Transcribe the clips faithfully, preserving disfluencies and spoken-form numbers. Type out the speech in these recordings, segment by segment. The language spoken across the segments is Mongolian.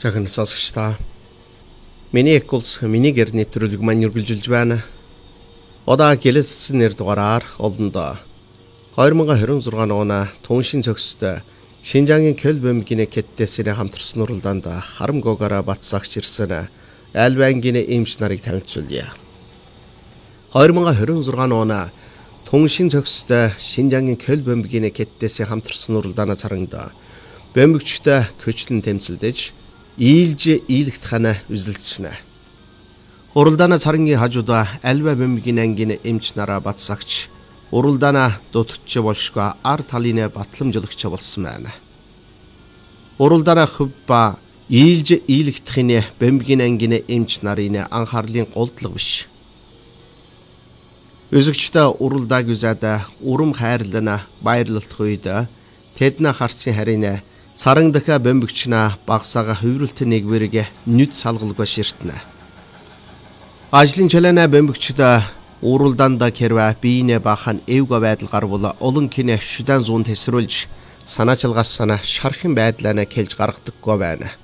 Жахан сонсогчдаа миний эккулс миний гэр нэвтрүүлэг маань үргэлжилж байна. Одаа гэлэлцсэн нэр дугаараар олондоо хоёр мың двадцать шесть оны түншин цогцтой Шинжаагийн Көлбөмбөгийн кэттесийн хамтарсан уралдаанд харамгоогаараа батсагч ирсэн Альбангийн эмч нарыг танилцуулъя. хоёр мың двадцать шесть оны түншин цогцтой Шинжаагийн Көлбөмбөгийн кэттесийн хамтарсан уралдааны царангад бөмбөгчтэй көчлөн тэмцэлдэж ийлж ийлэгт хана үзэлцэнэ. Уралдааны царангийн хажуудаа Альба бөмбөгийн ангийн эмч нараа батсагч уралдаана дутгч болшгүй ар талын батламжлагч болсон байна. Уралдаана хөв ба ийлж ийлэгдэхин бөмбөгийн ангийн эмч нарын анхаарлын голдлого биш. Үзэгчтэй уралдааг үзээд урам хайрлана баярлалт үед тэдний харцын харин царан дахиа бөмбөгчнө багсаага хувирлт нэгвэрэг нүд салгалгүй ширтнэ. Ажлын чалана бөмбөгчд уралдаанд кэрвэ биенэ бахан эвга байдал гарвал олон кинэ шүдэн зүүн тесрүүлж санаачилгаас санаа шархин байдлаа кэлж гаргадаггүй байна.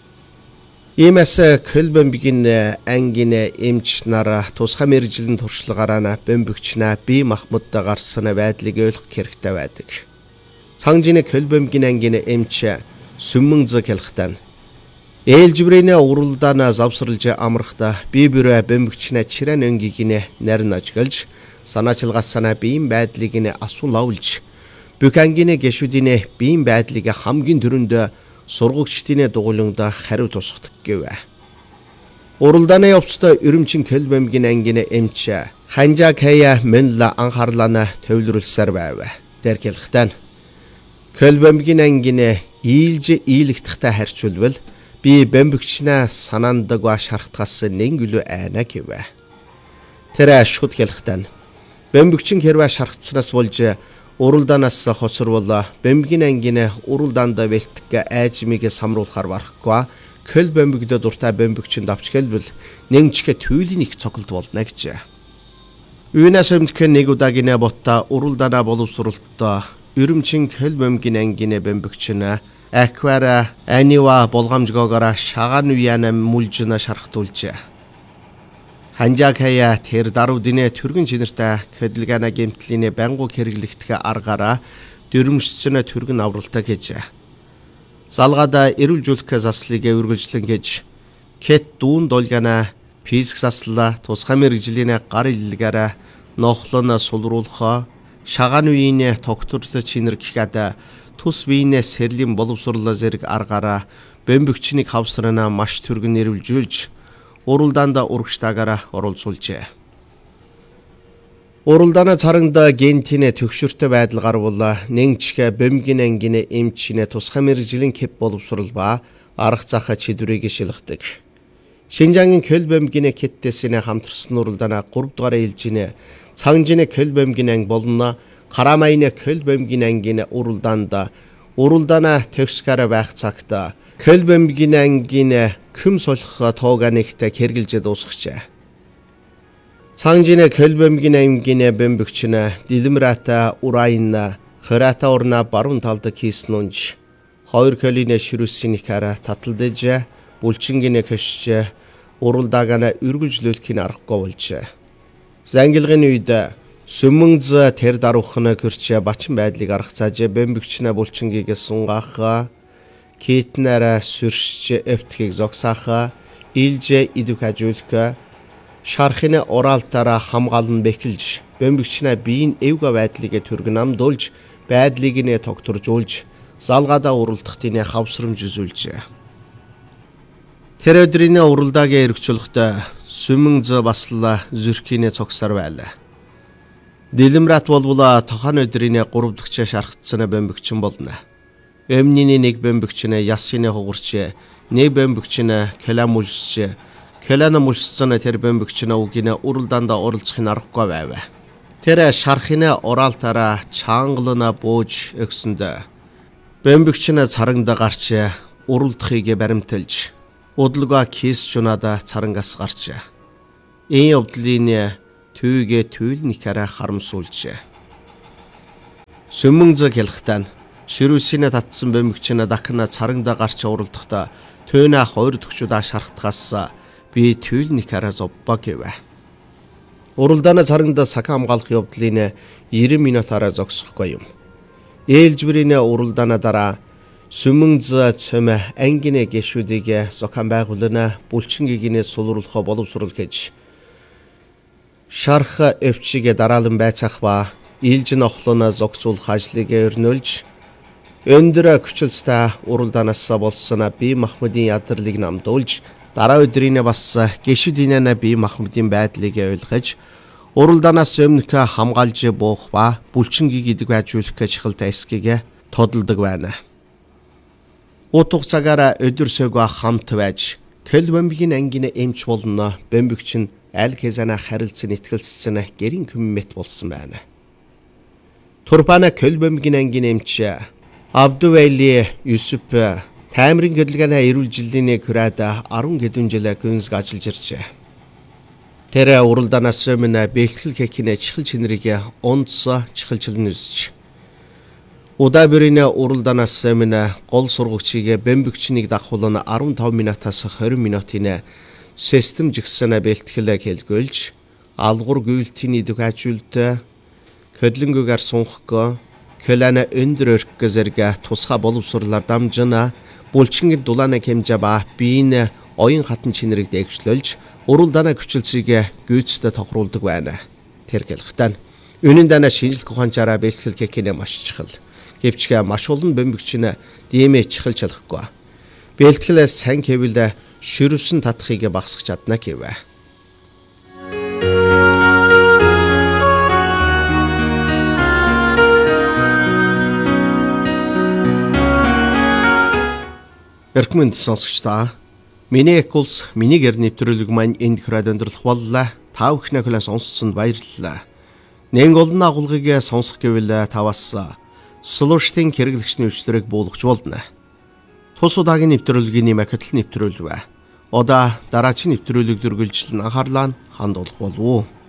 Иймээс Көлбөмбөгийн ангийн эмч нар тусгай мэргэжлийн туршлагаараа бөмбөгчнө бие махбодтой гарсан байдлыг ойлгох хэрэгтэй байдаг. Цангжины Көлбөмбөгийн ангийн эмч сүмэн зэг хэлхтэн ээлжбрэнэ уралдаана завсарлж амрахта би бүрэ бөмбөгчнө чирэн өнгигийн нарин ажиглж санаачилгаас санаа биеийн байдлыг нэ асуун лавлж бүкангийн гişүдийн биеийн байдлыг хамгийн түрүүнд сургагчдын дугуйлангад хариу тусгадаг гэв. Уралдааны явцтай Өрөмчин Көлбөмбөгийн ангийн эмч Ханжа Кая Мэнла анхаарлаа төвлөрүүлсээр байв. Дэргэлхтэн Көлбөмбөгийн ангийн ийлж ийлэгдэхтэй харьцуулбал би бөмбөгчнө санаандагва шархтгаас нэнгүлүү айна гэвэ. Тэр шууд хэлэхтэн бөмбөгчин хэрвээ шархтснаас болж уралдаанаас хоцорвол бөмбөгийн ангийн уралдаанд бэлтгэх айжмыг самруулахар барахгүй Көлбөмбөгдө дуртай бөмбөгчин давч гэлбэл нэмчгэ түйлийн их цоглд болно гэж. Үүнээс өмнөх нэг удаагийн ботта уралдаана боловсруулалтаа Өрөмчин Көлбөмбөгийн ангийн бөмбөгчнө аквара анива болгоомжгоогоор шагаан уяна мүлжнэ шархтуулж. Ханжаакая тэр даруудын түргэн чинэртэй хөдөлгөөний гэмтлийн бангу хэрэглэгдэх аргаараа дөрмөсцөнө түргэн авралтай гэж. Залгада эрүүлжүүлэх заслыг үргэлжлэн гэж кет дүүн долгана физик заслаа тусгай мэргэжлийн гар илгээрээ нохлон сулруулах шагаан үеийн тогтвортой чинэр гэхэд тус биенээ сэрлийн боловсруулал зэрэг аргаараа бөмбөгчнийг хавсрана маш түргэн нэрвэлжүүлж уралдаанд урагштаагаараа оролцуулжээ. Уралдааны царангад гентийн төгшөртэй байдал гарвал нэгчгэ бөмбөгийн ангийн эмчнэ тусгай мэргэжлийн кеп боловсрал ба арга зах чидвэрийг шилгдэг. Шинжаагийн Көлбөмбөгийн кэттесийн хамтарсан уралдаана гурав дугаар ээлжинэ Цангжины Көлбөмбөгийн анги болно Карамайны Көлбөмбөгийн ангийн уралдаанд уралдаана төгсгөр байх цагт Көлбөмбөгийн ангийн күм солих тооганэгт хэрглэж дуусгачээ. Цангжины Көлбөмбөгийн ангийн бөмбөгчнө Дилмрата Урайна Хората урна баруун талд хийснүнж хоёр көлиний ширүүсийн хараа таталдаж бүлчингийн көшж уралдаагана үргэлжлүүлэхин аргагүй болжээ. Зангилгын үед сүмэнз тэр даруухна көрч бачин байдлыг аргацааж бөмбөгчнө бүлчингийг сунгаах китнара сүршж эвтхийг зогсаах илж идүх ажуулах шархины оралтаараа хамгаалан бэхэлж бөмбөгчнө биеийн эвга байдлыг түргэн амдуулж байдлыг нэ тогтворжуулж залгаада уралдахтын хавсрамж үзүүлжээ. Тэр өдрийн уралдаагийн эргцүүлэхдээ сүмэнз басла зүрхийнэ цогсар байлаа. Дилмрат болвол тохон өдрийн гурав дахь шархтсан бөмбөгчин болно. Өмнөний нэг бөмбөгчин ясны хугарч, нэг бөмбөгчин калам үлсч, калана мулссан тэр бөмбөгчин үгийн уралдаанд оролцохын аргагүй байв. Тэр шархины оралтаараа чангална бууж өгсөнд бөмбөгчин царангад гарч уралдахыг баримталж удалгаа кис жунада царангаас гарч. Энэ явдлын түйгээ түйл никараа харамсуулж. Сүмэн зэг хэлхтэн Ширүүсинэ татсан бэмгчнэ дахна царангда гарч уралдахдаа төөнэ хоёр төгчудаа шархтгаас би төвлник хараа зобба гэвэ. Уралдаана царангда цаг хамгаалах явдлын ninety минутаараа зогсохгүй юм. Ээлжбэрийн уралдаана дараа сүмэнз цөмө ангинэ гэшүүдийг зохион байгуулна булчингийн сулруулах боловсрол гэж шарх өвчигэ дараалан байцаах ба илж нохлоно зогцуулах ажлыг өрнүүлж өндөр хүчилстэй уралдаанаас болсон бие махбодын ядралыг намдуулж дараа өдрийн бас гэшүүдийн бие махбодын байдлыг ойлгож уралдаанаас өмнө хамгаалж буух ба булчингийг идэг байжуулах гэж хилтэй эсгийг тодолдог байна. Утга цагаараа өдөр сөөгөө хамт байж көл бомбигийн ангины эмч болно бомбигч нь аль хэзээ харилцсан итгэлцсэн гэрийн коммет болсон байна. Турпана көл бомбигийн ангины эмч Абдувайли Юсуп таймрын хөдөлгөөний эрүүл жилийн хүрээд ten хэдэн жил гүнзг ажиллаж иржээ. Тэр уралдаанаас өмнө бэлтгэл кекинэ чихэл чинрийг онц чихэлчлэн үзэж удаа бүрийн уралдаанаас өмнө гол сургагчийг бомбигчнийг давхуулна fifteen минутаас twenty минутын систем жигсэн бэлтгэлээ хэлгүүлж алгуур гүйлтийн идэг ажуулт хөдлөнгөөр сунхгоо көлана өндөр өрх зэрэг тусгай боловсруулаар дамжина булчингийн дулаана хэмжээ ба биеийн оюун хатан чинрийг дэвшлүүлж уралдаана хүчилсийг гүйцэд тохируулдаг байна. Тэр гэлхтэн үнэн дана шинжлэх ухаанчаараа бэлтгэл кекинэ маш чухал. Гэвч маш олон бомбигч нь дэмэ чихэлж чадахгүй. Бэлтгэлээ сайн хэвэл ширүүсэн татахыг багасгах чадна гэвэ. Эрхмэнд сонсогчдаа миний экулс миний гэр нэвтрүүлэг маань энд хүрээд өндөрлөх боллоо. Та бүхнээ хүлээн сонссонд баярлалаа. Нэг олон агуулгыг сонсох гэвэл таваас слуштын хэрэглэгчний өвчлөрийг буулгаж болно. Тус удаагийн нэвтрүүлгийн макетл нэвтрүүлвэ. Одоо дараагийн нэвтрүүлэг дүргэлжлэн анхаарлаа хандуулах болов уу?